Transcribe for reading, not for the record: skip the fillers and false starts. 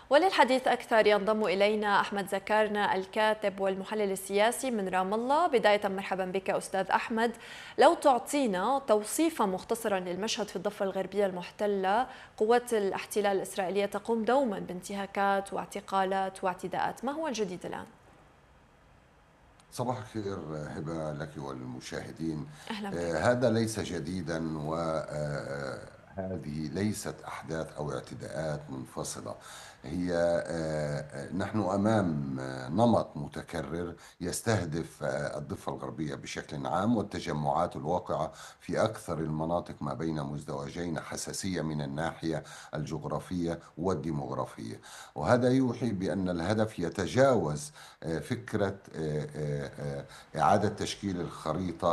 وللحديث أكثر ينضم إلينا أحمد زكارنة الكاتب والمحلل السياسي من رام الله. بداية مرحبا بك أستاذ أحمد، لو تعطينا توصيفا مختصرا للمشهد في الضفة الغربية المحتلة. قوات الاحتلال الإسرائيلية تقوم دوما بانتهاكات واعتقالات واعتداءات، ما هو الجديد الآن؟ صباح الخير هبة لك وللمشاهدين. أهلا بك. هذا ليس جديدا، وهذه ليست أحداث أو اعتداءات منفصلة. هي نحن أمام نمط متكرر يستهدف الضفة الغربية بشكل عام، والتجمعات الواقعة في أكثر المناطق ما بين مزدوجين حساسية من الناحية الجغرافية والديمغرافية. وهذا يوحي بأن الهدف يتجاوز فكرة إعادة تشكيل الخريطة